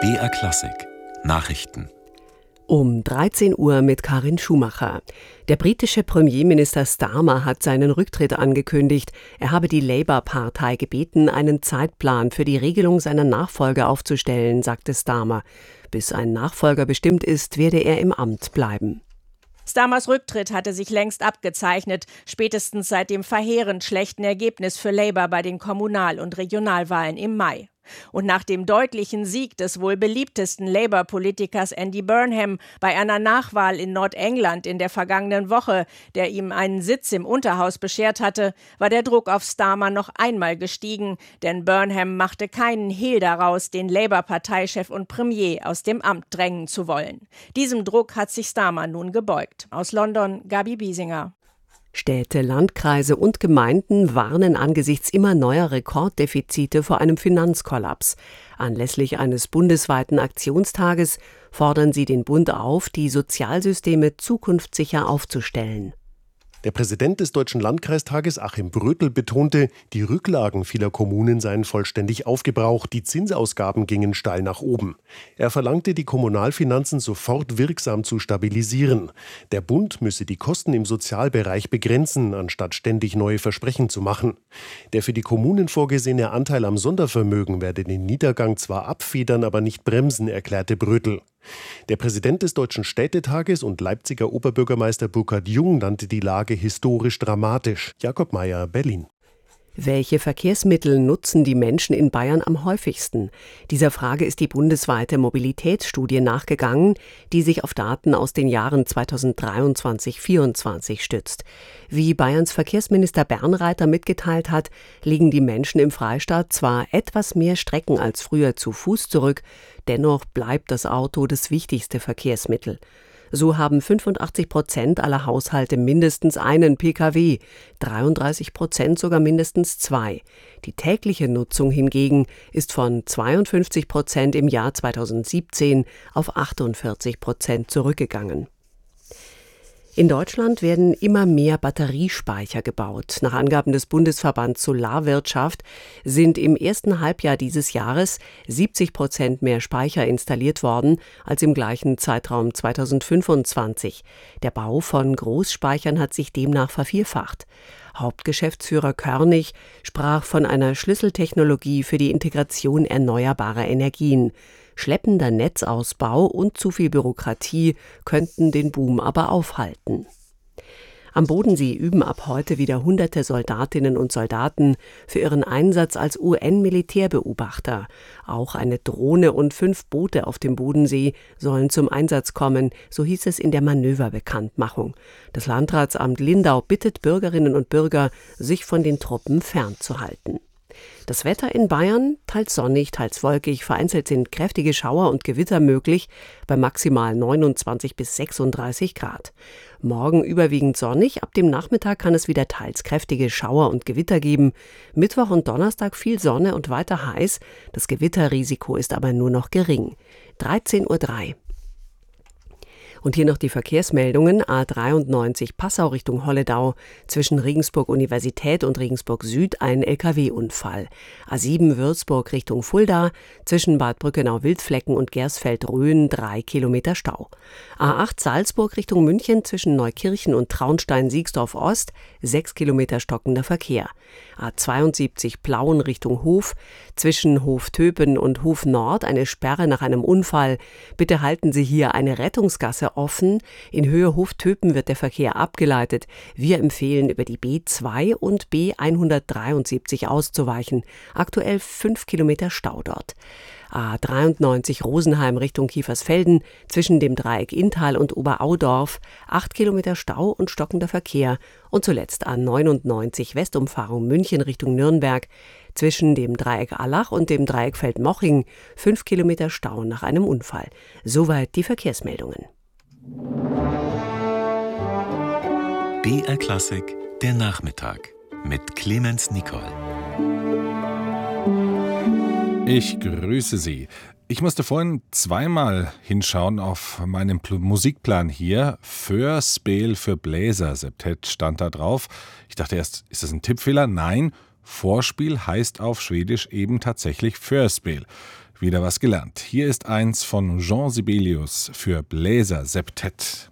BR Klassik Nachrichten Um 13 Uhr mit Karin Schumacher. Der britische Premierminister Starmer hat seinen Rücktritt angekündigt. Er habe die Labour-Partei gebeten, einen Zeitplan für die Regelung seiner Nachfolger aufzustellen, sagte Starmer. Bis ein Nachfolger bestimmt ist, werde er im Amt bleiben. Starmers Rücktritt hatte sich längst abgezeichnet, spätestens seit dem verheerend schlechten Ergebnis für Labour bei den Kommunal- und Regionalwahlen im Mai. Und nach dem deutlichen Sieg des wohl beliebtesten Labour-Politikers Andy Burnham bei einer Nachwahl in Nordengland in der vergangenen Woche, der ihm einen Sitz im Unterhaus beschert hatte, war der Druck auf Starmer noch einmal gestiegen, denn Burnham machte keinen Hehl daraus, den Labour-Parteichef und Premier aus dem Amt drängen zu wollen. Diesem Druck hat sich Starmer nun gebeugt. Aus London, Gabi Biesinger. Städte, Landkreise und Gemeinden warnen angesichts immer neuer Rekorddefizite vor einem Finanzkollaps. Anlässlich eines bundesweiten Aktionstages fordern sie den Bund auf, die Sozialsysteme zukunftssicher aufzustellen. Der Präsident des Deutschen Landkreistages, Achim Brötel, betonte, die Rücklagen vieler Kommunen seien vollständig aufgebraucht, die Zinsausgaben gingen steil nach oben. Er verlangte, die Kommunalfinanzen sofort wirksam zu stabilisieren. Der Bund müsse die Kosten im Sozialbereich begrenzen, anstatt ständig neue Versprechen zu machen. Der für die Kommunen vorgesehene Anteil am Sondervermögen werde den Niedergang zwar abfedern, aber nicht bremsen, erklärte Brötel. Der Präsident des Deutschen Städtetages und Leipziger Oberbürgermeister Burkhard Jung nannte die Lage historisch dramatisch. Jakob Mayer, Berlin. Welche Verkehrsmittel nutzen die Menschen in Bayern am häufigsten? Dieser Frage ist die bundesweite Mobilitätsstudie nachgegangen, die sich auf Daten aus den Jahren 2023-24 stützt. Wie Bayerns Verkehrsminister Bernreiter mitgeteilt hat, legen die Menschen im Freistaat zwar etwas mehr Strecken als früher zu Fuß zurück, dennoch bleibt das Auto das wichtigste Verkehrsmittel. So haben 85% aller Haushalte mindestens einen Pkw, 33% sogar mindestens zwei. Die tägliche Nutzung hingegen ist von 52% im Jahr 2017 auf 48% zurückgegangen. In Deutschland werden immer mehr Batteriespeicher gebaut. Nach Angaben des Bundesverbands Solarwirtschaft sind im ersten Halbjahr dieses Jahres 70% mehr Speicher installiert worden als im gleichen Zeitraum 2025. Der Bau von Großspeichern hat sich demnach vervierfacht. Hauptgeschäftsführer Körnig sprach von einer Schlüsseltechnologie für die Integration erneuerbarer Energien. Schleppender Netzausbau und zu viel Bürokratie könnten den Boom aber aufhalten. Am Bodensee üben ab heute wieder hunderte Soldatinnen und Soldaten für ihren Einsatz als UN-Militärbeobachter. Auch eine Drohne und 5 Boote auf dem Bodensee sollen zum Einsatz kommen, so hieß es in der Manöverbekanntmachung. Das Landratsamt Lindau bittet Bürgerinnen und Bürger, sich von den Truppen fernzuhalten. Das Wetter in Bayern, teils sonnig, teils wolkig, vereinzelt sind kräftige Schauer und Gewitter möglich, bei maximal 29 bis 36 Grad. Morgen überwiegend sonnig, ab dem Nachmittag kann es wieder teils kräftige Schauer und Gewitter geben. Mittwoch und Donnerstag viel Sonne und weiter heiß, das Gewitterrisiko ist aber nur noch gering. 13:03 Uhr. Und hier noch die Verkehrsmeldungen. A93 Passau Richtung Holledau, zwischen Regensburg Universität und Regensburg Süd ein Lkw-Unfall. A7 Würzburg Richtung Fulda, zwischen Bad Brückenau-Wildflecken und Gersfeld-Rhön 3 Kilometer Stau. A8 Salzburg Richtung München, zwischen Neukirchen und Traunstein-Siegsdorf Ost 6 Kilometer stockender Verkehr. A72 Plauen Richtung Hof, zwischen Hof-Töpen und Hof Nord eine Sperre nach einem Unfall. Bitte halten Sie hier eine Rettungsgasse offen. In Höhe Hof-Töpen wird der Verkehr abgeleitet. Wir empfehlen, über die B2 und B173 auszuweichen. Aktuell 5 Kilometer Stau dort. A93 Rosenheim Richtung Kiefersfelden, zwischen dem Dreieck Inntal und Oberaudorf 8 Kilometer Stau und stockender Verkehr. Und zuletzt A99 Westumfahrung München Richtung Nürnberg, zwischen dem Dreieck Allach und dem Dreieck Feldmoching 5 Kilometer Stau nach einem Unfall. Soweit die Verkehrsmeldungen. BR Klassik, der Nachmittag mit Clemens Nicol. Ich grüße Sie. Ich musste vorhin zweimal hinschauen auf meinen Musikplan hier. Förspel für Bläser, Septett stand da drauf. Ich dachte erst, ist das ein Tippfehler? Nein, Vorspiel heißt auf Schwedisch eben tatsächlich Förspel. Wieder was gelernt. Hier ist eins von Jean Sibelius für Bläser Septett.